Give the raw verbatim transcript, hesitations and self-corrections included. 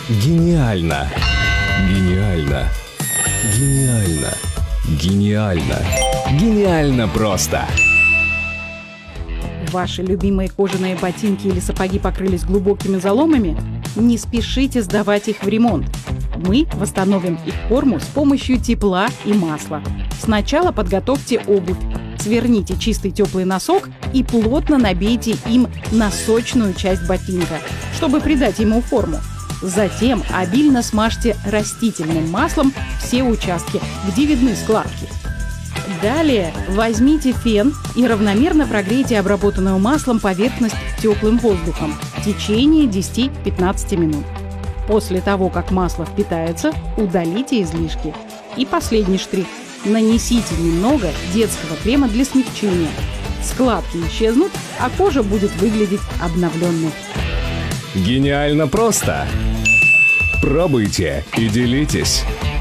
Гениально! Гениально! Гениально! Гениально! Гениально просто! Ваши любимые кожаные ботинки или сапоги покрылись глубокими заломами? Не спешите сдавать их в ремонт. Мы восстановим их форму с помощью тепла и масла. Сначала подготовьте обувь. Сверните чистый теплый носок и плотно набейте им носочную часть ботинка, чтобы придать ему форму. Затем обильно смажьте растительным маслом все участки, где видны складки. Далее возьмите фен и равномерно прогрейте обработанную маслом поверхность теплым воздухом в течение десяти-пятнадцати минут. После того, как масло впитается, удалите излишки. И последний штрих. Нанесите немного детского крема для смягчения. Складки исчезнут, а кожа будет выглядеть обновленной. Гениально просто! Пробуйте и делитесь!